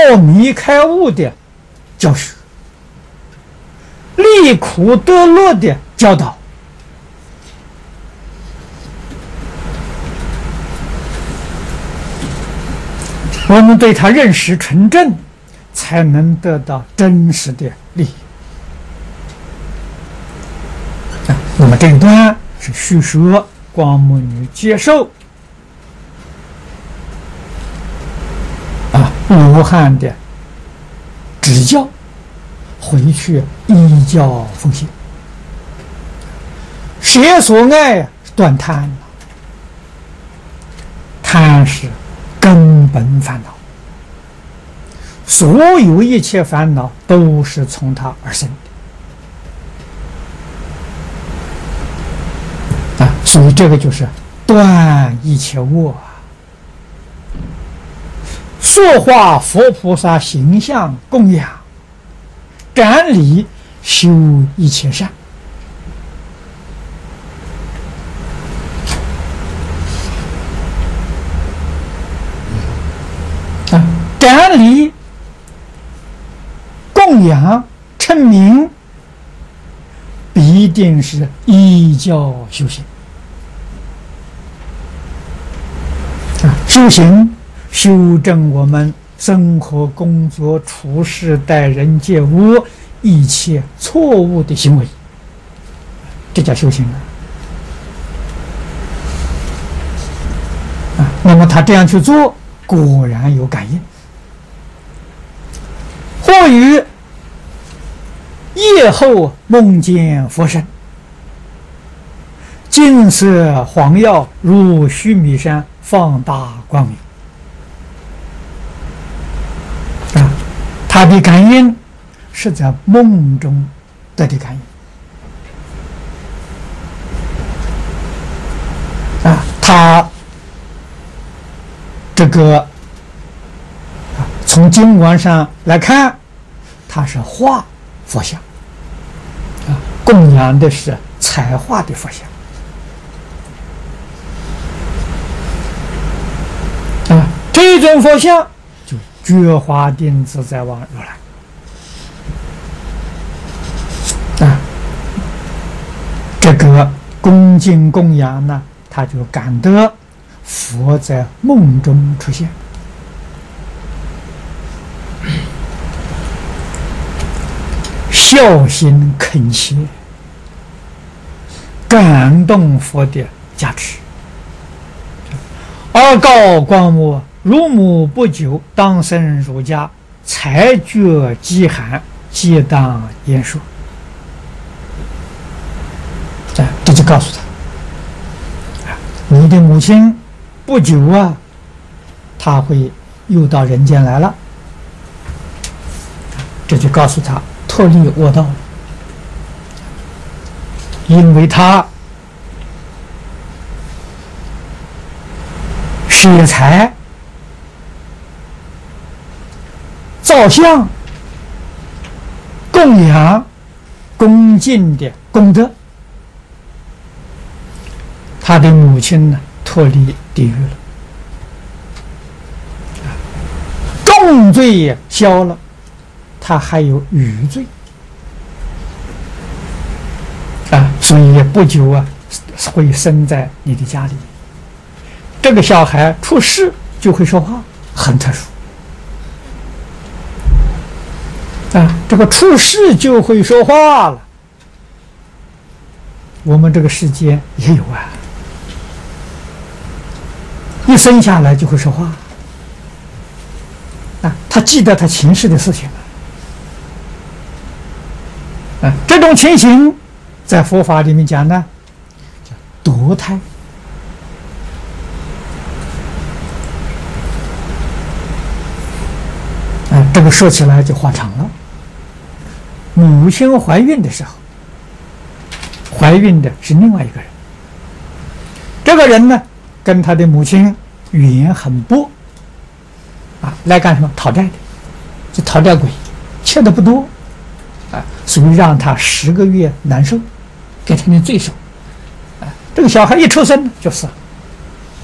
破迷开悟的教学，离苦得乐的教导。我们对他认识纯正，才能得到真实的利益。那么这一段是叙说光目女接受罗汉的指教，回去依教奉行。舍所爱，断贪了。贪是根本烦恼，所有一切烦恼都是从它而生的所以这个就是断一切恶塑化佛菩萨形象供养，展礼修一切善。展礼供养称名，必定是依教修行修行修正我们生活工作处事待人接物一切错误的行为，这叫修行那么他这样去做，果然有感应。或于夜后梦见佛身，金色黄耀如须弥山，放大光明他的感应是在梦中得的感应他这个从经文上来看，它是画佛像供养的是彩画的佛像这种佛像就觉华定自在王如来这个恭敬供养呢，他就感得佛在梦中出现孝心恳切，感动佛的加持。而告光目，如母不久，当生儒家，才觉饥寒，皆当言说。这就告诉他，你的母亲不久他会又到人间来了。这就告诉他脱离恶道了，因为他舍财造像供养恭敬的功德，他的母亲呢脱离地狱了，重罪也消了，他还有余罪所以不久会生在你的家里。这个小孩出世就会说话，很特殊这个出世就会说话了，我们这个世界也有一生下来就会说话他记得他前世的事情这种情形在佛法里面讲呢叫堕胎这个说起来就话长了。母亲怀孕的时候，怀孕的是另外一个人，这个人呢跟他的母亲缘很薄来干什么？讨债的，就讨债鬼，欠的不多所以让他10个月难受，给他的罪受这个小孩一出生就死了